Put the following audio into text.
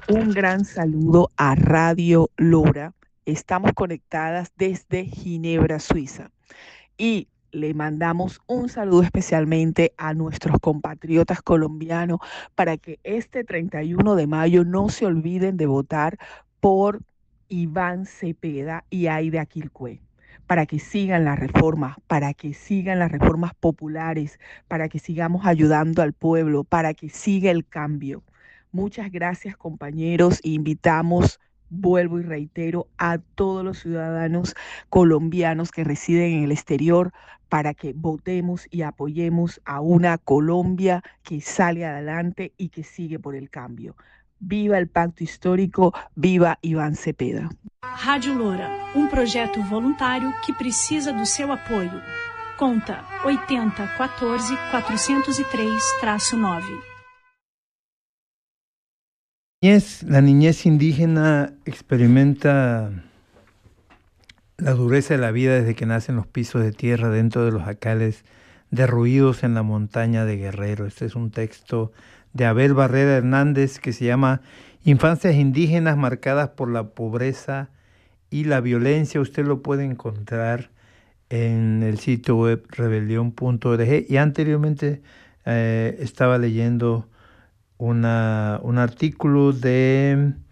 Un gran saludo a Radio Lora. Estamos conectadas desde Ginebra, Suiza. Y le mandamos un saludo especialmente a nuestros compatriotas colombianos para que este 31 de mayo no se olviden de votar por Iván Cepeda y Aida Quilcue, para que sigan las reformas, para que sigan las reformas populares, para que sigamos ayudando al pueblo, para que siga el cambio. Muchas gracias, compañeros, e invitamos, vuelvo y reitero, a todos los ciudadanos colombianos que residen en el exterior para que votemos y apoyemos a una Colombia que sale adelante y que sigue por el cambio. Viva el pacto histórico, viva Iván Cepeda. Rádio Loura, projeto voluntário que precisa do seu apoio. Conta 80 14 403-9. La niñez indígena experimenta la dureza de la vida desde que nacen los pisos de tierra dentro de los jacales derruidos en la montaña de Guerrero. Este es un texto de Abel Barrera Hernández que se llama Infancias indígenas marcadas por la pobreza y la violencia. Usted lo puede encontrar en el sitio web rebelión.org. Y anteriormente estaba leyendo un artículo de